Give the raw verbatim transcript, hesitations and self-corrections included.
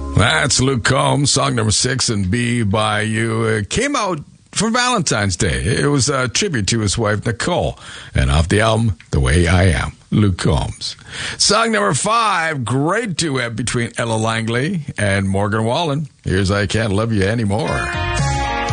That's Luke Combs, song number six and B by You. It came out for Valentine's Day. It was a tribute to his wife, Nicole. And off the album, The Way I Am, Luke Combs. Song number five, great duet between Ella Langley and Morgan Wallen. Here's I Can't Love You Anymore.